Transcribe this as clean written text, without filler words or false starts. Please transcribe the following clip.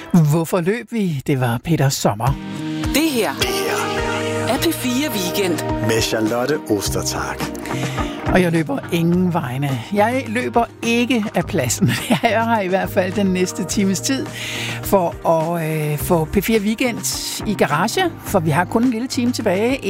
Hvorfor løb vi? Det var Peter Sommer. Det her er P4 Weekend med Charlotte Ostertag. Og jeg løber ingen vegne. Jeg løber ikke af pladsen. Jeg har i hvert fald den næste times tid for at få P4 Weekend i garage, for vi har kun en lille time tilbage,